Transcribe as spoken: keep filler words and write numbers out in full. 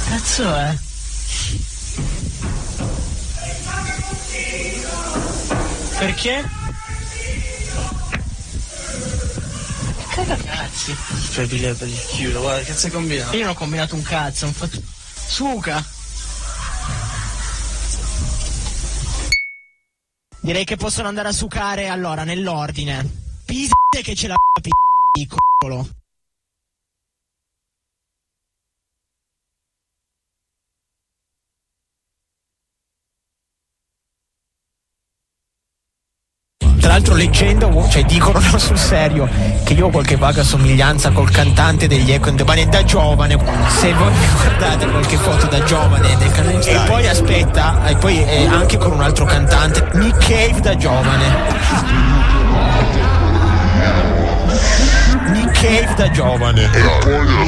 Cazzo è? Perché? Cazzi. Fai per il chiudo, guarda, che cazzo hai combinato? Io non ho combinato un cazzo, ho fatto. Suca! Direi che possono andare a sucare allora nell'ordine. Pizze che ce l'ha piccolo. Tra l'altro leggendo, cioè dicono no, sul serio, che io ho qualche vaga somiglianza col cantante degli Echo and the Bunny da giovane, se voi guardate qualche foto da giovane del cantante. E poi aspetta, e poi eh, anche con un altro cantante, Nick Cave da giovane. Nick Cave da giovane. E poi